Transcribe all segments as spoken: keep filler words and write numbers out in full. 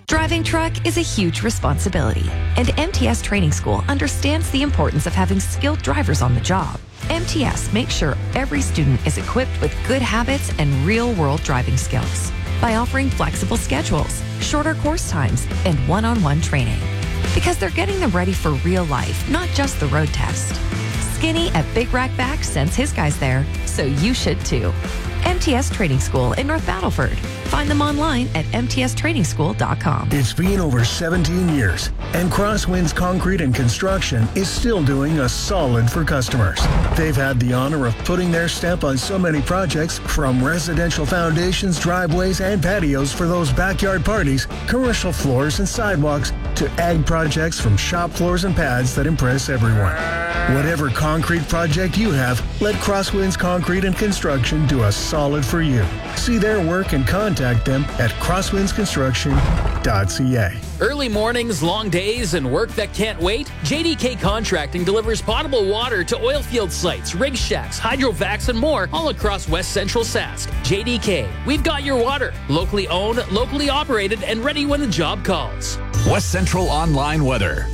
Driving truck is a huge responsibility, and M T S Training School understands the importance of having skilled drivers on the job. M T S makes sure every student is equipped with good habits and real-world driving skills by offering flexible schedules, shorter course times, and one-on-one training. Because they're getting them ready for real life, not just the road test. Skinny at Big Rack Back sends his guys there, so you should too. M T S Training School in North Battleford. Find them online at m t s training school dot com. It's been over seventeen years, and Crosswinds Concrete and Construction is still doing a solid for customers. They've had the honor of putting their stamp on so many projects, from residential foundations, driveways, and patios for those backyard parties, commercial floors and sidewalks, to ag projects from shop floors and pads that impress everyone. Whatever concrete project you have, let Crosswinds Concrete and Construction do a solid for you. See their work and contact them at crosswinds construction dot c a. Early mornings, long days, and work that can't wait? J D K Contracting delivers potable water to oil field sites, rig shacks, hydrovacs, and more all across West Central Sask. J D K, we've got your water. Locally owned, locally operated, and ready when the job calls. West Central Online Weather.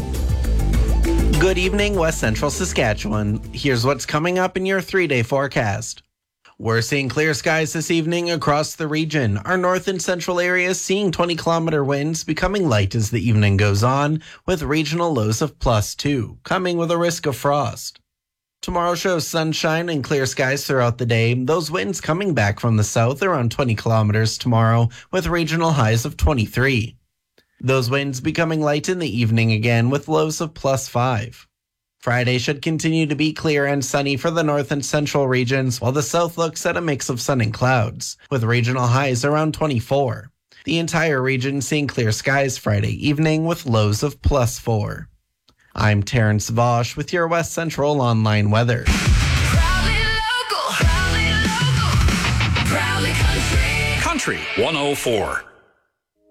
Good evening, West Central Saskatchewan. Here's what's coming up in your three-day forecast. We're seeing clear skies this evening across the region. Our north and central areas seeing twenty kilometer winds becoming light as the evening goes on, with regional lows of plus two, coming with a risk of frost. Tomorrow shows sunshine and clear skies throughout the day. Those winds coming back from the south around twenty kilometers tomorrow, with regional highs of twenty-three. Those winds becoming light in the evening again, with lows of plus five. Friday should continue to be clear and sunny for the north and central regions, while the south looks at a mix of sun and clouds, with regional highs around twenty-four. The entire region seeing clear skies Friday evening with lows of plus four. I'm Terrence Vosch with your West Central Online Weather. Proudly local, proudly local, proudly country. Country one oh four.